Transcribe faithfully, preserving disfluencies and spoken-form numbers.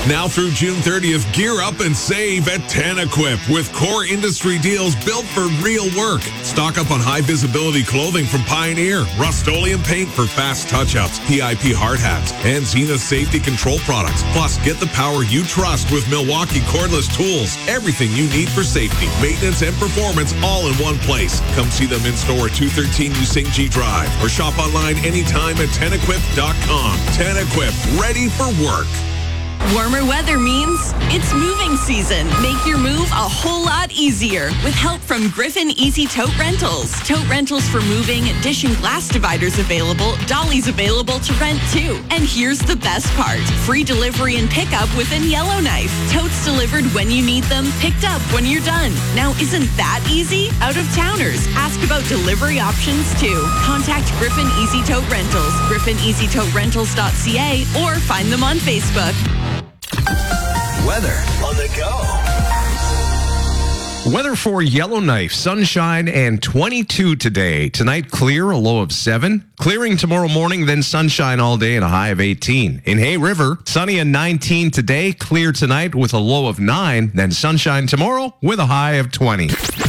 Now through June thirtieth, gear up and save at Ten-Equip with core industry deals built for real work. Stock up on high-visibility clothing from Pioneer, Rust-Oleum paint for fast touch-ups, P I P hard hats, and Zenith safety control products. Plus, get the power you trust with Milwaukee cordless tools. Everything you need for safety, maintenance, and performance all in one place. Come see them in store at two thirteen Usingji Drive or shop online anytime at ten equip dot com. Ten-Equip, ready for work. Warmer weather means it's moving season. Make your move a whole lot easier with help from Griffin Easy Tote Rentals. Tote rentals for moving, dish and glass dividers available, dollies available to rent too. And here's the best part. Free delivery and pickup within Yellowknife. Totes delivered when you need them, picked up when you're done. Now isn't that easy? Out of towners, ask about delivery options too. Contact Griffin Easy Tote Rentals, griffin easy tote rentals dot c a or find them on Facebook. Weather on the go. Weather for Yellowknife, sunshine and twenty-two today. Tonight, clear, a low of seven. Clearing tomorrow morning, then sunshine all day and a high of eighteen. In Hay River, sunny and nineteen today, clear tonight with a low of nine, then sunshine tomorrow with a high of twenty.